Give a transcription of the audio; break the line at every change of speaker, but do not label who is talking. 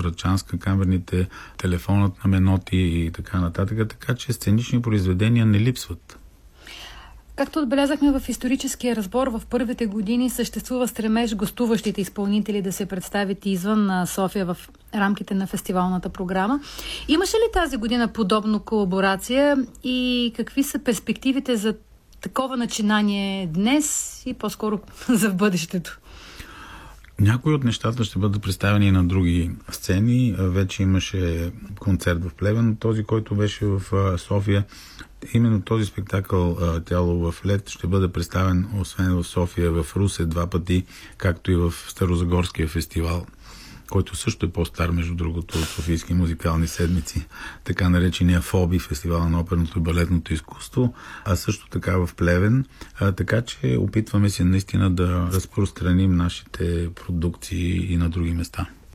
Врачанска, камерните, Телефонът на Меноти и така нататък, така че сценични произведения не липсват.
Както отбелязахме в историческия разбор, в първите години съществува стремеж гостуващите изпълнители да се представят извън София в рамките на фестивалната програма. Имаше ли тази година подобна колаборация и какви са перспективите за такова начинание днес и по-скоро за в бъдещето?
Някои от нещата ще бъдат представени на други сцени. Вече имаше концерт в Плевен, този, който беше в София. Именно този спектакъл "Тяло в лед" ще бъде представен освен в София, в Русе 2 пъти, както и в Старозагорския фестивал, който също е по-стар, между другото, от Софийски музикални седмици, така наречения ФОБИ, фестивала на оперното и балетното изкуство, а също така в Плевен. Така че опитваме се наистина да разпространим нашите продукции и на други места.